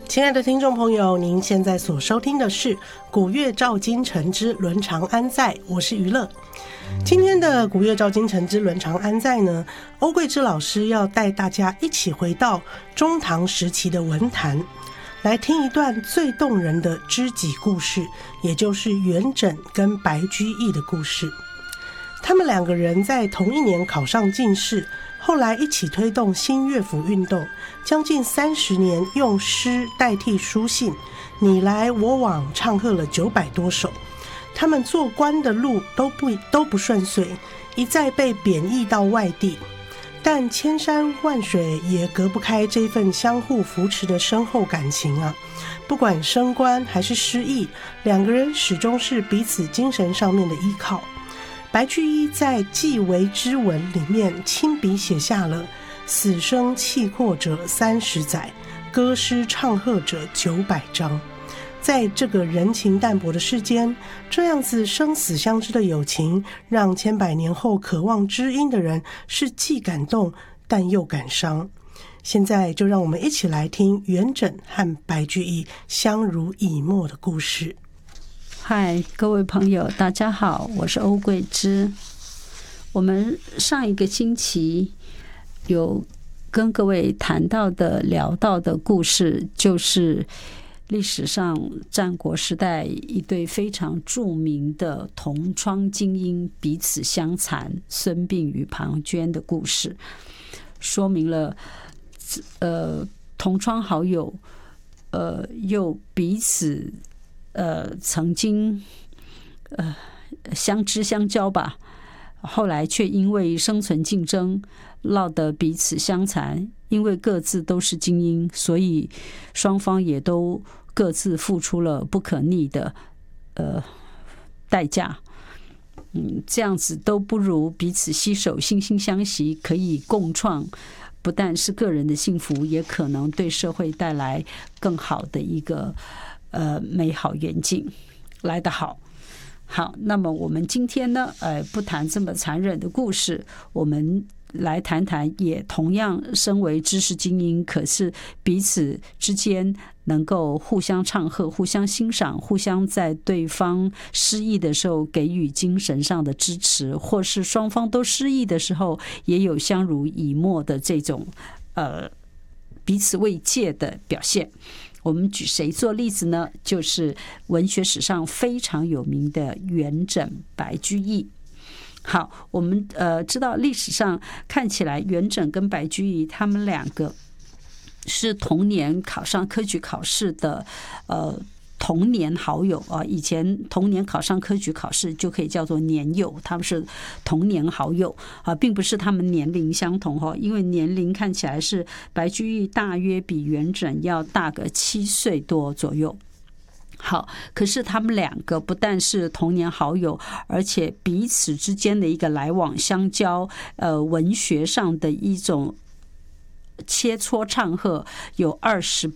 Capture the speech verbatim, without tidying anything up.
亲爱的听众朋友，您现在所收听的是古乐照今晨之伦常安在，我是娱乐。今天的古乐照今晨之伦常安在呢，欧桂芝老师要带大家一起回到中唐时期的文坛，来听一段最动人的知己故事，也就是元稹跟白居易的故事。他们两个人在同一年考上进士，后来一起推动新乐府运动，将近三十年用诗代替书信，你来我往唱和了九百多首。他们做官的路都不都不顺遂，一再被贬役到外地，但千山万水也隔不开这份相互扶持的深厚感情啊！不管升官还是失意，两个人始终是彼此精神上面的依靠。白居易在《寄为之文》里面亲笔写下了死生契阔者三十载，歌诗唱和者九百章。在这个人情淡薄的世间，这样子生死相知的友情，让千百年后渴望知音的人是既感动但又感伤。现在就让我们一起来听元稹和白居易相濡以沫的故事。 嗨，各位朋友，大家好，我是欧桂芝。我们上一个星期有跟各位谈到的、聊到的故事，就是历史上战国时代一对非常著名的同窗精英彼此相残，孙膑与庞涓的故事，说明了呃同窗好友呃又彼此呃，曾经呃相知相交吧，后来却因为生存竞争落得彼此相残。因为各自都是精英，所以双方也都各自付出了不可逆的呃代价。嗯，这样子都不如彼此携手，惺惺相惜，可以共创。不但是个人的幸福，也可能对社会带来更好的一个。呃，美好远景来得好。好，那么我们今天呢，呃，不谈这么残忍的故事，我们来谈谈，也同样身为知识精英，可是彼此之间能够互相唱和、互相欣赏、互相在对方失意的时候给予精神上的支持，或是双方都失意的时候，也有相濡以沫的这种呃彼此慰藉的表现。我们举谁做例子呢？就是文学史上非常有名的元稹、白居易。好，我们呃知道历史上看起来元稹跟白居易他们两个是同年考上科举考试的呃同年好友啊，以前同年考上科举考试就可以叫做年友，他们是同年好友啊，并不是他们年龄相同哈，因为年龄看起来是白居易大约比元稹要大个七岁多左右。好，可是他们两个不但是同年好友，而且彼此之间的一个来往相交，呃，文学上的一种切磋唱和有二十